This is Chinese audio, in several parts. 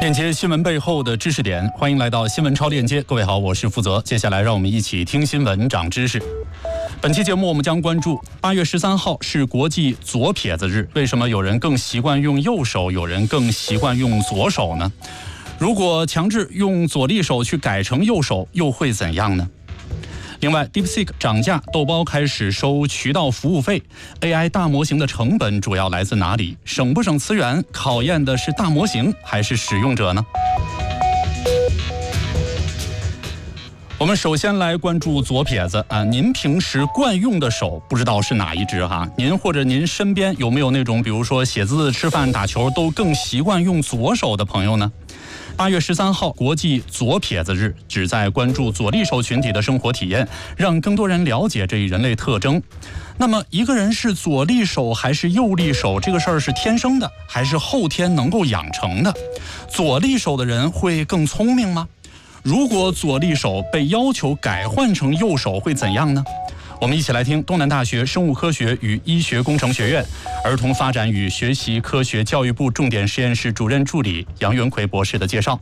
链接新闻背后的知识点，欢迎来到新闻超链接。各位好，我是负责。接下来让我们一起听新闻长知识。本期节目我们将关注8月13号是国际左撇子日，为什么有人更习惯用右手，有人更习惯用左手呢？如果强制用左利手去改成右手，又会怎样呢？另外 DeepSeek 涨价，豆包开始收渠道服务费。AI 大模型的成本主要来自哪里？省不省资源，考验的是大模型还是使用者呢？我们首先来关注左撇子啊，您平时惯用的手不知道是哪一只哈？您或者您身边有没有那种比如说写字、吃饭、打球都更习惯用左手的朋友呢？8月13号国际左撇子日，旨在关注左利手群体的生活体验，让更多人了解这一人类特征。那么一个人是左利手还是右利手，这个事儿是天生的还是后天能够养成的？左利手的人会更聪明吗？如果左利手被要求改换成右手会怎样呢？我们一起来听东南大学生物科学与医学工程学院儿童发展与学习科学教育部重点实验室主任助理杨元奎博士的介绍。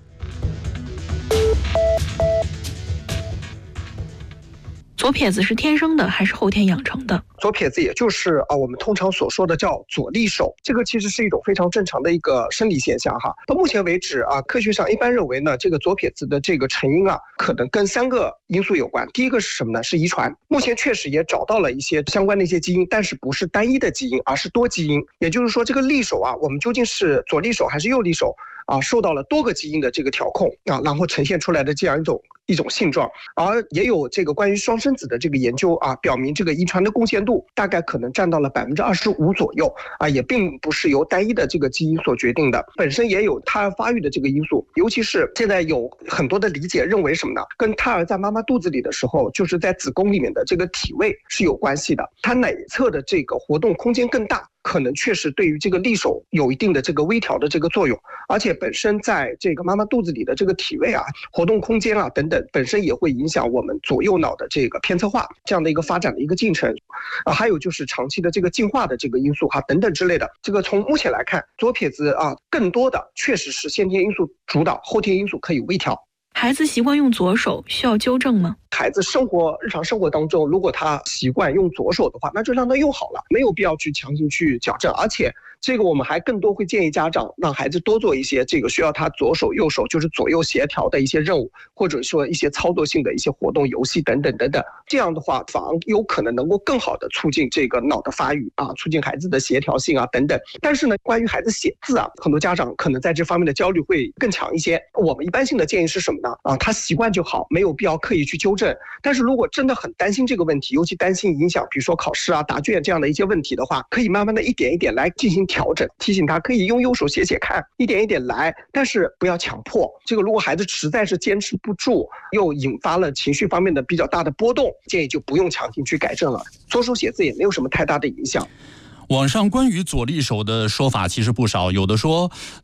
左撇子是天生的还是后天养成的？ 左撇子也就是我们通常所说的叫左利手，这个其实是一种非常正常的一个生理现象哈。到目前为止科学上一般认为呢，这个左撇子的这个成因可能跟3个因素有关。第一个是什么呢？是遗传。目前确实也找到了一些相关的一些基因，但是不是单一的基因，而是多基因。也就是说，这个利手我们究竟是左利手还是右利手受到了多个基因的这个调控然后呈现出来的这样一种性状。而也有这个关于双生子的这个研究表明这个遗传的贡献度大概可能占到了25%左右也并不是由单一的这个基因所决定的，本身也有胎儿发育的这个因素。尤其是现在有很多的理解认为什么呢？跟胎儿在妈妈肚子里的时候，就是在子宫里面的这个体位是有关系的。它哪一侧的这个活动空间更大，可能确实对于这个利手有一定的这个微调的这个作用。而且本身在这个妈妈肚子里的这个体位活动空间等等，本身也会影响我们左右脑的这个偏侧化这样的一个发展的一个进程还有就是长期的这个进化的这个因素等等之类的。这个从目前来看，左撇子更多的确实是先天因素主导，后天因素可以微调。 孩子习惯用左手需要纠正吗？ 孩子日常生活当中，如果他习惯用左手的话，那就让他用好了，没有必要去强行去矫正。而且这个我们还更多会建议家长让孩子多做一些这个需要他左手右手就是左右协调的一些任务，或者说一些操作性的一些活动游戏等等等等。这样的话反而有可能能够更好的促进这个脑的发育促进孩子的协调性等等。但是呢，关于孩子写字很多家长可能在这方面的焦虑会更强一些。我们一般性的建议是什么呢？他习惯就好，没有必要刻意去纠正。但是如果真的很担心这个问题，尤其担心影响比如说考试答卷这样的一些问题的话，可以慢慢的一点一点来进行调整，提醒他可以用右手写写看，一点一点来，但是不要强迫。这个如果孩子实在是坚持不住，又引发了情绪方面的比较大的波动，建议就不用强行去改正了。左手写字也没有什么太大的影响。 网上关于左利手的说法其实不少，有的说